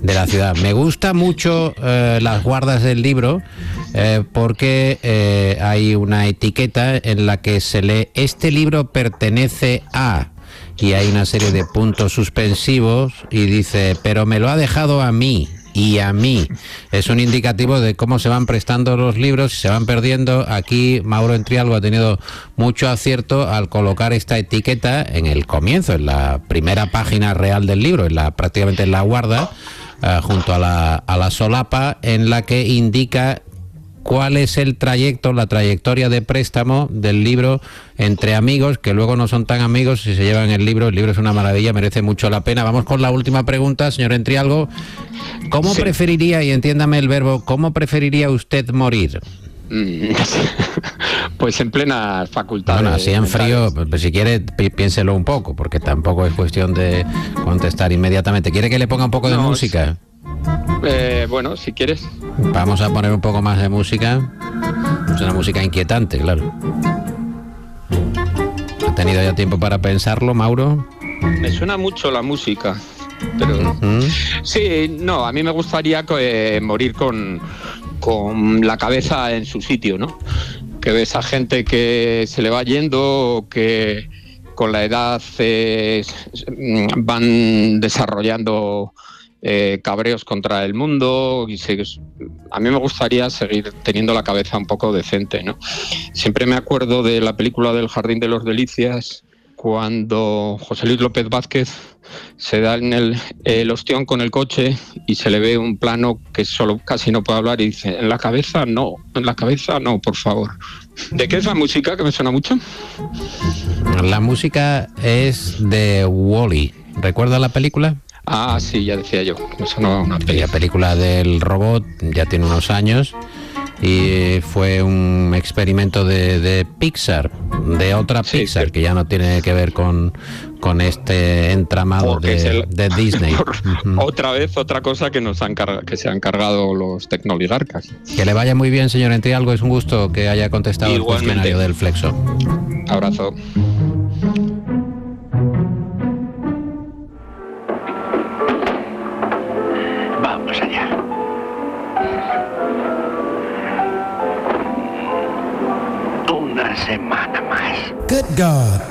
de la ciudad. Me gusta mucho las guardas del libro porque hay una etiqueta en la que se lee: este libro pertenece a... y hay una serie de puntos suspensivos y dice: pero me lo ha dejado a mí y a mí. Es un indicativo de cómo se van prestando los libros y se van perdiendo. Aquí Mauro Entrialgo ha tenido mucho acierto al colocar esta etiqueta en el comienzo, en la primera página real del libro, prácticamente en la guarda, junto a la solapa, en la que indica cuál es el trayecto, la trayectoria de préstamo del libro entre amigos, que luego no son tan amigos si se llevan el libro. El libro es una maravilla, merece mucho la pena. Vamos con la última pregunta, señor Entrialgo. ¿Cómo preferiría, y entiéndame el verbo, cómo preferiría usted morir? Pues en plena facultad. Bueno, así en frío, pues si quiere, piénselo un poco, porque tampoco es cuestión de contestar inmediatamente. ¿Quiere que le ponga un poco de música? Bueno, si quieres. Vamos a poner un poco más de música. Es una música inquietante, claro. ¿Ha tenido ya tiempo para pensarlo, Mauro? Me suena mucho la música, pero... Sí, no, a mí me gustaría morir con la cabeza en su sitio, ¿no? Que ves a gente que se le va yendo, que con la edad van desarrollando cabreos contra el mundo, y a mí me gustaría seguir teniendo la cabeza un poco decente, ¿no? Siempre me acuerdo de la película del Jardín de los Delicias, cuando José Luis López Vázquez se da en el ostión con el coche y se le ve un plano que solo casi no puede hablar y dice: en la cabeza no, por favor. ¿De qué es la música, que me suena mucho? La música es de Wall-E. ¿Recuerda la película? Ah, sí, ya decía yo. Me sonaba una película del robot, ya tiene unos años, y fue un experimento de Pixar, de otra Pixar, sí, que ya no tiene que ver con este entramado de Disney. Otra vez, otra cosa que se han cargado los tecnoligarcas. Que le vaya muy bien, señor Entrialgo, es un gusto que haya contestado el cuestionario del Flexo. Abrazo. Vamos allá. Una semana más. Good God.